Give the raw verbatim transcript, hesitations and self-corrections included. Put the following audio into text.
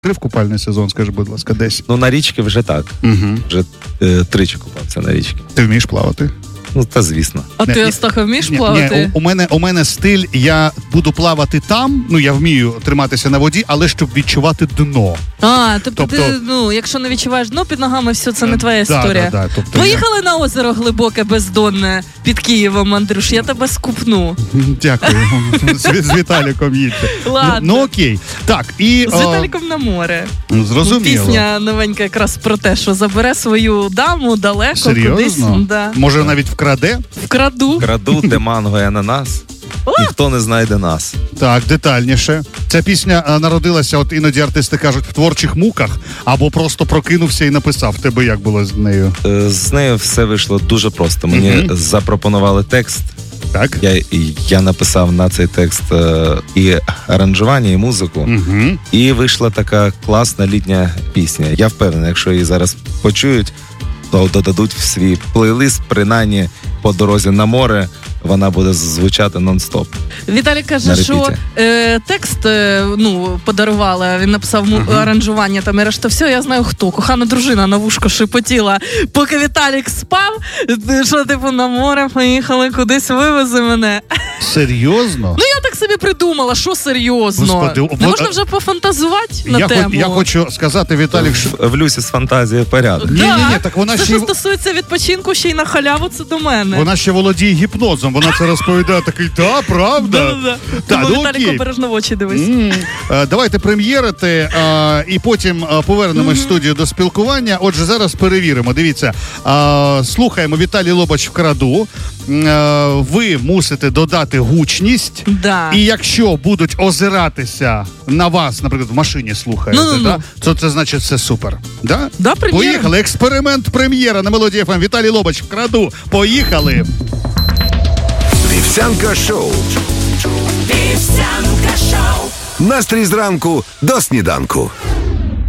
в купальний сезон, скажи, будь ласка, десь? Ну, на річки вже так. Угу. Вже е, тричі купався на річки. Ти вмієш плавати? Ну, та звісно. А Не, ти, ні, Астаха, вмієш Ні, плавати? ні, у, у, мене, у мене стиль, я буду плавати там, ну, я вмію триматися на воді, але щоб відчувати дно. А, тобто, Тобто- ти, ну, якщо не відчуваєш дно під ногами, все, це не твоя Да, історія. да, да, тобто Поїхали на озеро глибоке, бездонне, під Києвом, Андрюш, я тебе скупну. я... Дякую. з, з Віталіком їдьте. Ладно. Ну, ну, окей. Так, і... З о, Віталіком на море. ну, зрозуміло. Пісня новенька якраз про те, що забере свою даму далеко, Серйозно? кудись. Да. Може, навіть вкраде? Вкраду. Краду, де манго і ананас. Ніхто не знайде нас. Так, детальніше. Ця пісня а, народилася, от іноді артисти кажуть, в творчих муках, або просто прокинувся і написав. Тебе як було з нею? Е, З нею все вийшло дуже просто. Мені Мгм. запропонували текст. Так? Я, і я написав на цей текст е, і аранжування, і музику. Угу. І вийшла така класна літня пісня. Я впевнений, якщо її зараз почують, то додадуть в свій плейлист, принаймні по дорозі на море, вона буде звучати нон-стоп. Віталій каже, На що репіті. е, текст е, ну, подарували, він написав му- Ага. аранжування там і решта. Все, я знаю хто. Кохана дружина на вушко шепотіла, поки Віталік спав, що типу на море поїхали, кудись вивези мене. Серйозно? Ну я так собі придумала, що серйозно. Господи, Не вот- можна вже пофантазувати на я, тему. хо- я хочу сказати, Віталік, що... В, в Люсі з фантазією порядок. Ні, ні, ні, так вона Це ще й- що стосується відпочинку, ще й на халяву, це до мене. Вона ще володіє гіпнозом, вона це розповідає, такий, та, правда? Да-да-да. Так, Тому, ну Віталік, окей. обережно в очі дивись. М, е, Давайте прем'єрити е, і потім е, повернемось в студію до спілкування. Отже, зараз перевіримо. Дивіться, е, слухаємо Віталій Лобач «Вкраду». Е, Ви мусите додати гучність. Да. І якщо будуть озиратися на вас, наприклад, в машині слухаєте, Ну-ну-ну. да, то це значить все супер. Да? Да, прем'єра. Поїхали. Експеримент прем'єра на Мелодії еф ем. Віталій Лобач «Вкраду». Поїхали. Вівсянка шоу. Вівсянка шоу. Настрій зранку до сніданку.